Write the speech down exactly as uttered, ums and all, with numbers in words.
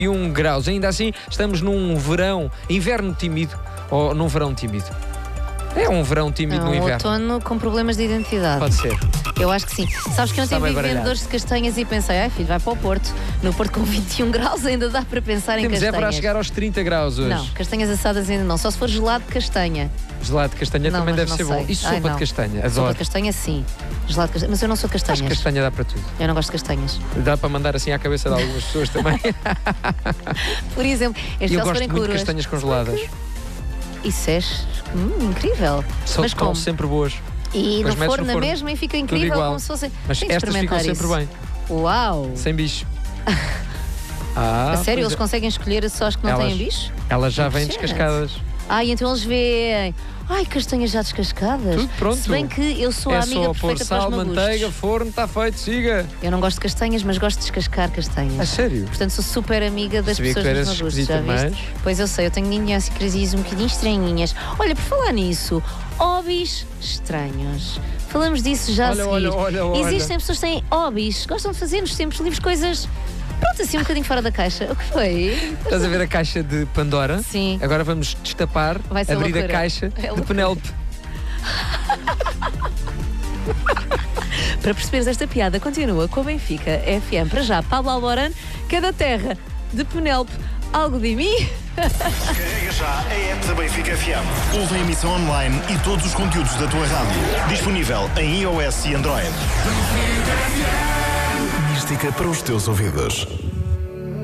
e um graus. Ainda assim, estamos num verão, inverno tímido, ou num verão tímido. É um verão tímido é um no inverno. outono com problemas de identidade. Pode ser. Eu acho que sim. Sabes que ontem vi vendedores de castanhas e pensei, ai filho, vai para o Porto. No Porto com vinte e um graus ainda dá para pensar em Temos castanhas. é para chegar aos trinta graus hoje. Não, castanhas assadas ainda não. Só se for gelado de castanha. Gelado de castanha não, também deve ser sei. bom. E sopa ai, de castanha? Adoro. Sopa de castanha, sim. Gelado de castanha. Mas eu não sou castanhas. Acho que castanha dá para tudo. Eu não gosto de castanhas. Dá para mandar assim à cabeça de algumas pessoas também. Por exemplo, este eu gosto muito curas. de castanhas congeladas. Isso é hum, incrível. São, mas como? sempre boas. E mas no forno na forno. mesma e fica incrível como se fosse. Mas estas ficam isso. sempre bem. Uau! Sem bicho. Ah, a sério, eles é. conseguem escolher só as que não elas, têm bicho? Elas já vêm descascadas. Ah, e então eles veem. Ai, castanhas já descascadas. Tudo pronto. Se bem que eu sou é a amiga só perfeita sal, para os meus manteiga, gostos. forno, está feito, siga. Eu não gosto de castanhas, mas gosto de descascar castanhas. A sério? Portanto, sou super amiga das Sabia pessoas que dos meus gostos, já viste? Mais? Pois eu sei, eu tenho ninhas e crazias um bocadinho estranhinhas. Olha, por falar nisso, hobbies estranhos. Falamos disso já olha, a seguir. Olha, olha, olha. Existem pessoas que têm hobbies, gostam de fazer nos tempos livres coisas... Pronto, assim um bocadinho fora da caixa. O que foi? Estás a ver a caixa de Pandora? Sim. Agora vamos destapar, Vai ser abrir loucura. a caixa é de Penélope. Para perceberes esta piada, continua com a Benfica F M. Para já, Pablo Alborán, cada terra de Penélope, algo de mim. Carrega já a app da Benfica F M. Ouve a emissão online e todos os conteúdos da tua rádio. Disponível em iOS e Android. Mística para os teus ouvidos.